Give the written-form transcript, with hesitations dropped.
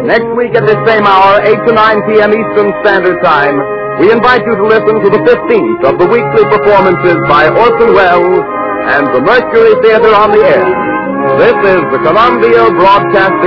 Next week at this same hour, 8 to 9 p.m. Eastern Standard Time, we invite you to listen to the 15th of the weekly performances by Orson Welles and the Mercury Theater on the Air. This is the Columbia Broadcasting